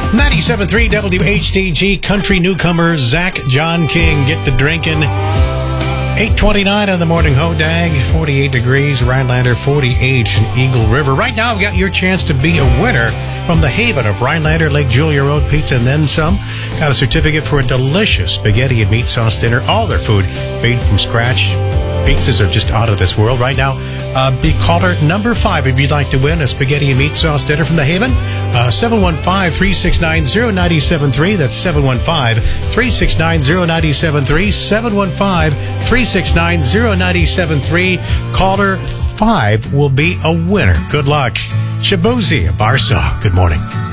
97.3 WHDG country newcomer Zach John King. Get to drinking. 8:29 on the morning Hodag. 48 degrees. Rhinelander 48 in Eagle River. Right now, I've got your chance to be a winner from the haven of Rhinelander, Lake Julia Road Pizza, and then some. Got a certificate for a delicious spaghetti and meat sauce dinner. All their food made from scratch. Pizzas are just out of this world right now. Be caller number 5 if you'd like to win a spaghetti and meat sauce dinner from the Haven. 715-369-0973. That's 715-369-0973. 715-369-0973. Caller 5 will be a winner. Good luck. Shabuzi, Barsaw. Good morning.